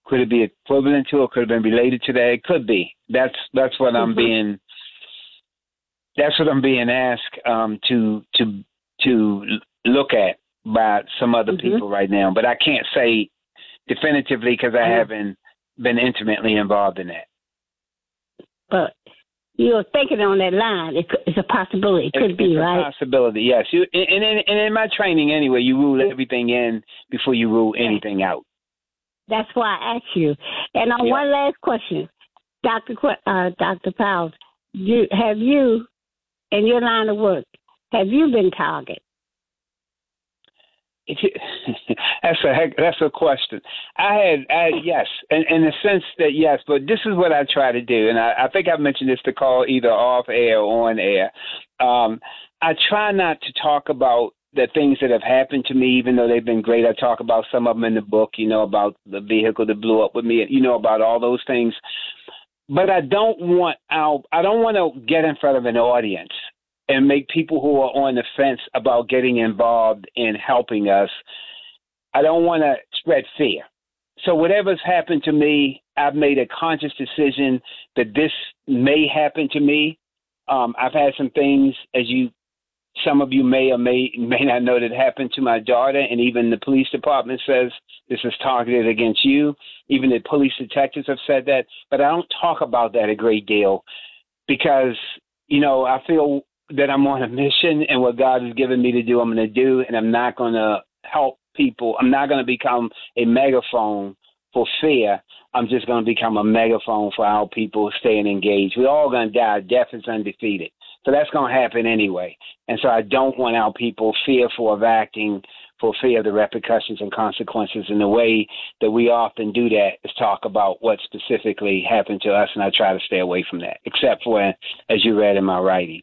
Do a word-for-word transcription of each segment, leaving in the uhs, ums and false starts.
Could it be equivalent to, or could it have been related to that? It could be. That's that's what I'm being. That's what I'm being asked um, to to to look at by some other mm-hmm. people right now. But I can't say definitively because I mm-hmm. haven't been intimately involved in that. But you're thinking on that line. It, it's a possibility. It could it's, be, it's right? It's a possibility, yes. You, and, and, and in my training anyway, you rule everything in before you rule anything out. That's why I asked you. And on yeah. one last question, Doctor Uh, Doctor Powers, you, have you, in your line of work, have you been targeted? that's a heck, that's a question. I had, I, yes, in, in the sense that yes, but this is what I try to do, and I, I think I've mentioned this to call either off air or on air. Um, I try not to talk about the things that have happened to me, even though they've been great. I talk about some of them in the book, you know, about the vehicle that blew up with me, you know, about all those things. But I don't want our, I don't want to get in front of an audience and make people who are on the fence about getting involved in helping us. I don't want to spread fear. So whatever's happened to me, I've made a conscious decision that this may happen to me. Um, I've had some things, as you Some of you may or may may not know, that happened to my daughter, and even the police department says this is targeted against you. Even the police detectives have said that, but I don't talk about that a great deal because, you know, I feel that I'm on a mission, and what God has given me to do, I'm going to do, and I'm not going to help people. I'm not going to become a megaphone for fear. I'm just going to become a megaphone for our people staying engaged. We're all going to die. Death is undefeated. So that's going to happen anyway. And so I don't want our people fearful of acting for fear of the repercussions and consequences. And the way that we often do that is talk about what specifically happened to us, and I try to stay away from that, except for, as you read in my writing.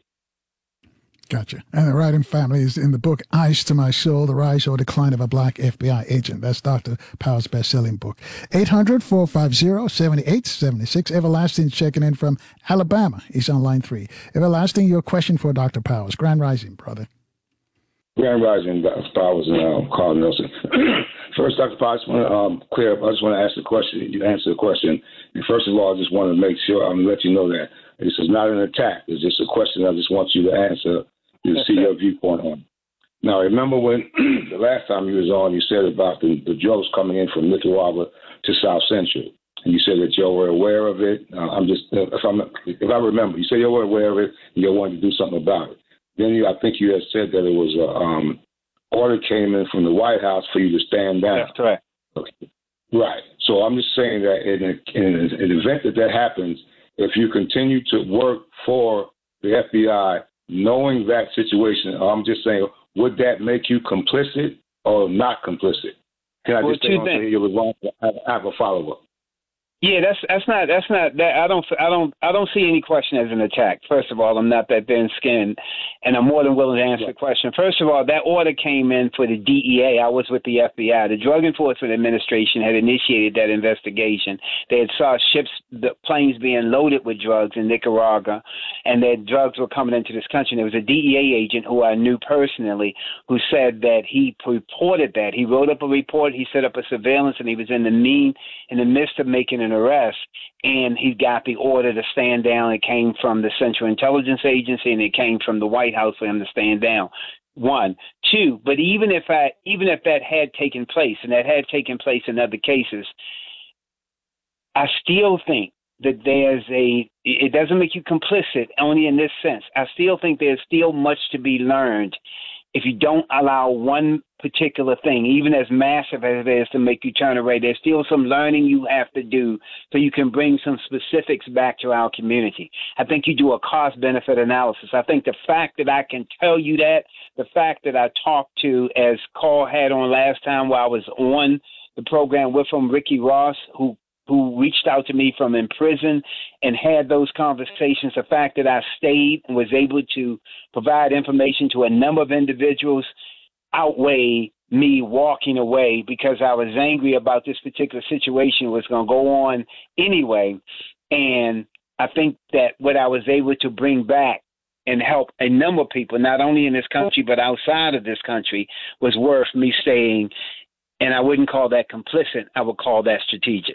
Gotcha. And the writing family is in the book, Eyes to My Soul, The Rise or Decline of a Black F B I Agent. That's Doctor Powers' best-selling book. eight hundred, four five zero, seven eight seven six. Everlasting checking in from Alabama. He's on line three. Everlasting, your question for Doctor Powers. Grand Rising, brother. Grand Rising, Doctor Powers and uh, Carl Nelson. First, Doctor Powers, I just want to um, clear up. I just want to ask the question. You answer the question. And first of all, I just want to make sure, I'm going to let you know that this is not an attack. It's just a question I just want you to answer. You see your viewpoint on. Now, remember when the last time you was on, you said about the, the drugs coming in from Nicaragua to South Central, and you said that you were aware of it. Uh, I'm just, if I'm, if I remember, you said you were aware of it and you wanted to do something about it. Then you, I think you had said that it was a um, order came in from the White House for you to stand down. That's correct. Okay. Right. So I'm just saying that in, a, in an event that that happens, if you continue to work for the F B I, knowing that situation, I'm just saying, would that make you complicit or not complicit? Can I just say on here was wrong? I have a follow up. Yeah, that's that's not that's not that I don't I don't I don't see any question as an attack. First of all, I'm not that thin skinned, and I'm more than willing to answer yeah. the question. First of all, that order came in for the D E A. I was with the F B I. The Drug Enforcement Administration had initiated that investigation. They had saw ships, the planes being loaded with drugs in Nicaragua, and that drugs were coming into this country. And there was a D E A agent who I knew personally who said that he reported that. He wrote up a report. He set up a surveillance, and he was in the mean in the midst of making an arrest, and he got the order to stand down. It came from the Central Intelligence Agency, and it came from the White House for him to stand down. One, two. But even if I, even if that had taken place, and that had taken place in other cases, I still think that there's a. It doesn't make you complicit only in this sense. I still think there's still much to be learned if you don't allow one particular thing, even as massive as it is, to make you turn away. There's still some learning you have to do so you can bring some specifics back to our community. I think you do a cost-benefit analysis. I think the fact that I can tell you that, the fact that I talked to, as Carl had on last time while I was on the program with him, Ricky Ross, who who reached out to me from in prison and had those conversations, the fact that I stayed and was able to provide information to a number of individuals outweigh me walking away because I was angry about this particular situation was going to go on anyway. And I think that what I was able to bring back and help a number of people, not only in this country but outside of this country, was worth me staying. And I wouldn't call that complicit. I would call that strategic.